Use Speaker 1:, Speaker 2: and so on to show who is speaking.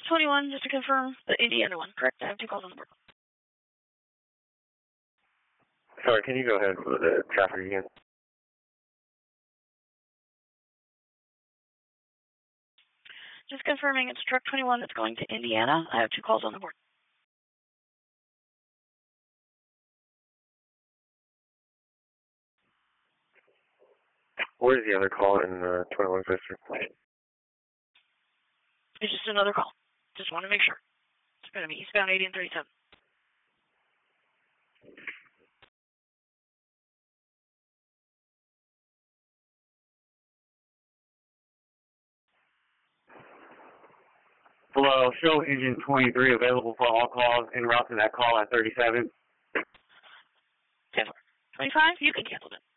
Speaker 1: 21, just to confirm, the Indiana one, correct? I have 2 calls on the board.
Speaker 2: Sorry, can you go ahead with the traffic again?
Speaker 1: Just confirming it's truck 21 that's going to Indiana. I have 2 calls on the board.
Speaker 2: Where's the other call in 21 District?
Speaker 1: It's just another call. Just want to make sure. It's going to be eastbound 80 and 37.
Speaker 2: Hello, show engine 23 available for all calls en route to that call at 37.
Speaker 1: Cancel. 25, you can cancel it.